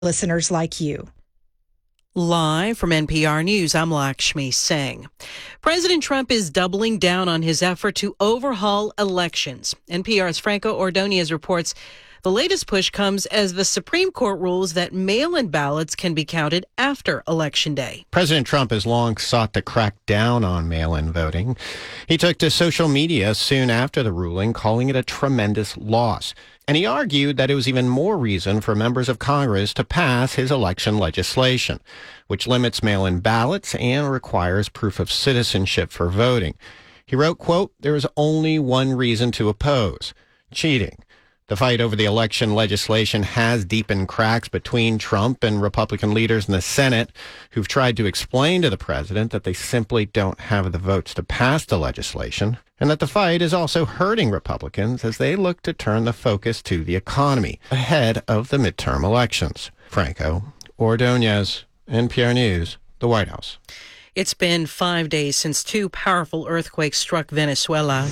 listeners like you. Live from NPR News, I'm Lakshmi Singh. President Trump is doubling down on his effort to overhaul elections. NPR's Franco Ordonez reports the latest push comes as the Supreme Court rules that mail-in ballots can be counted after Election Day. President Trump has long sought to crack down on mail-in voting. He took to social media soon after the ruling, calling it a tremendous loss. And he argued that it was even more reason for members of Congress to pass his election legislation, which limits mail-in ballots and requires proof of citizenship for voting. He wrote, quote, "There is only one reason to oppose: cheating." The fight over the election legislation has deepened cracks between Trump and Republican leaders in the Senate, who've tried to explain to the president that they simply don't have the votes to pass the legislation, and that the fight is also hurting Republicans as they look to turn the focus to the economy ahead of the midterm elections. Franco Ordonez, NPR News, the White House. It's been 5 days since two powerful earthquakes struck Venezuela.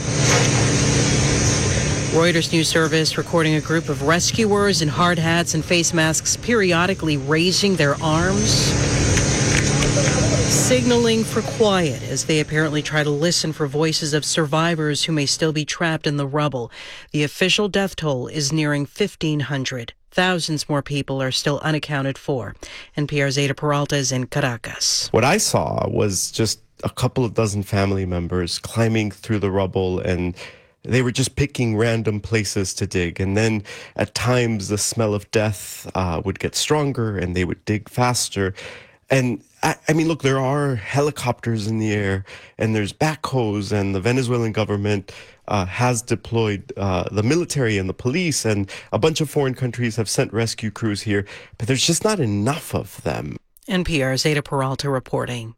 Reuters News Service recording a group of rescuers in hard hats and face masks periodically raising their arms, signaling for quiet as they apparently try to listen for voices of survivors who may still be trapped in the rubble. The official death toll is nearing 1,500. Thousands more people are still unaccounted for. NPR's Ada Peralta is in Caracas. What I saw was just a couple of dozen family members climbing through the rubble, and they were just picking random places to dig. And then at times the smell of death would get stronger and they would dig faster. And I mean, look, there are helicopters in the air and there's backhoes, and the Venezuelan government has deployed the military and the police, and a bunch of foreign countries have sent rescue crews here, but there's just not enough of them. NPR's Ada Peralta reporting.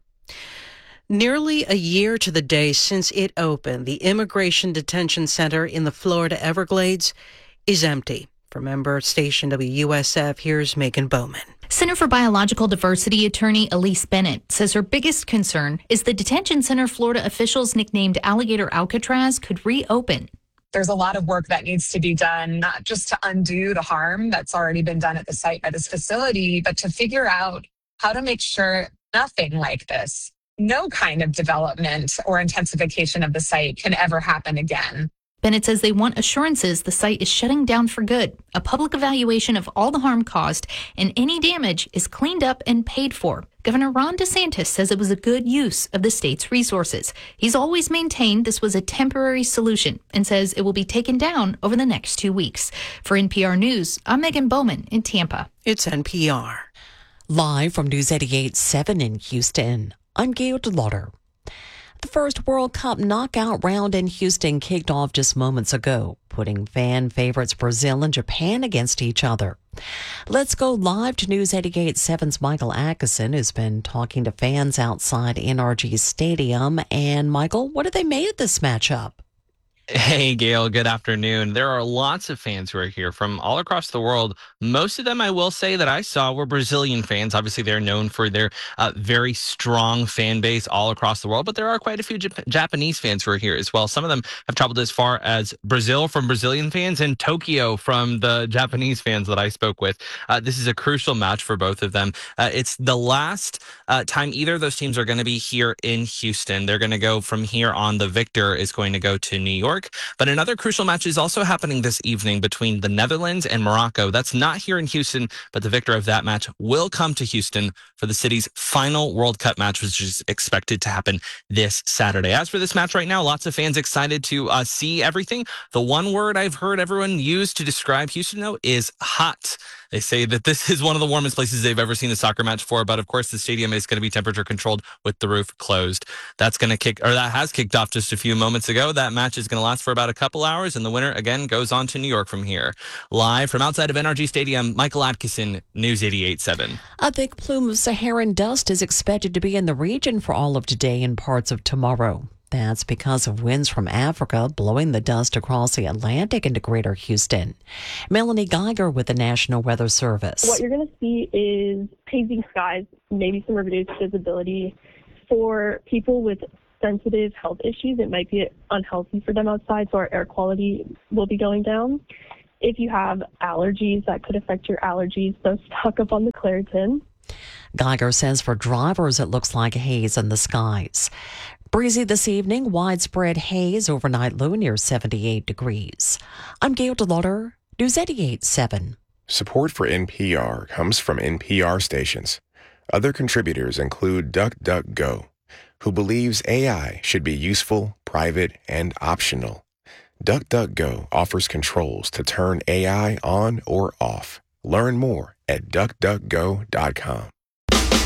Nearly a year to the day since it opened, the Immigration Detention Center in the Florida Everglades is empty. From member station WUSF, here's Megan Bowman. Center for Biological Diversity attorney Elise Bennett says her biggest concern is the detention center Florida officials nicknamed Alligator Alcatraz could reopen. There's a lot of work that needs to be done, not just to undo the harm that's already been done at the site by this facility, but to figure out how to make sure nothing like this, no kind of development or intensification of the site can ever happen again. Bennett says they want assurances the site is shutting down for good, a public evaluation of all the harm caused, and any damage is cleaned up and paid for. Governor Ron DeSantis says it was a good use of the state's resources. He's always maintained this was a temporary solution and says it will be taken down over the next 2 weeks. For NPR News, I'm Megan Bowman in Tampa. It's NPR. Live from News 88.7 in Houston, I'm Gail DeLauder. The first World Cup knockout round in Houston kicked off just moments ago, putting fan favorites Brazil and Japan against each other. Let's go live to News 88.7's Michael Atkinson, who's been talking to fans outside NRG Stadium. And Michael, what have they made of this matchup? Hey, Gail, good afternoon. There are lots of fans who are here from all across the world. Most of them, I will say, that I saw were Brazilian fans. Obviously, they're known for their very strong fan base all across the world, but there are quite a few Japanese fans who are here as well. Some of them have traveled as far as Brazil from Brazilian fans and Tokyo from the Japanese fans that I spoke with. This is a crucial match for both of them. It's the last time either of those teams are going to be here in Houston. They're going to go from here on. The victor is going to go to New York. But another crucial match is also happening this evening between the Netherlands and Morocco. That's not here in Houston, but the victor of that match will come to Houston for the city's final World Cup match, which is expected to happen this Saturday. As for this match right now, lots of fans excited to see everything. The one word I've heard everyone use to describe Houston, though, is hot. They say that this is one of the warmest places they've ever seen a soccer match for, but of course the stadium is going to be temperature controlled with the roof closed. That has kicked off just a few moments ago. That match is going to last for about a couple hours, and the winner again goes on to New York from here. Live from outside of NRG Stadium, Michael Atkinson, News 88.7. A thick plume of Saharan dust is expected to be in the region for all of today and parts of tomorrow. That's because of winds from Africa blowing the dust across the Atlantic into greater Houston. Melanie Geiger with the National Weather Service. What you're going to see is hazy skies, maybe some reduced visibility. For people with sensitive health issues, it might be unhealthy for them outside, so our air quality will be going down. if you have allergies, that could affect your allergies, so stock up on the Claritin. Geiger says for drivers, it looks like haze in the skies. Breezy this evening, widespread haze, overnight low near 78 degrees. I'm Gail DeLauder, News 88.7. Support for NPR comes from NPR stations. Other contributors include DuckDuckGo, who believes AI should be useful, private, and optional. DuckDuckGo offers controls to turn AI on or off. Learn more at DuckDuckGo.com.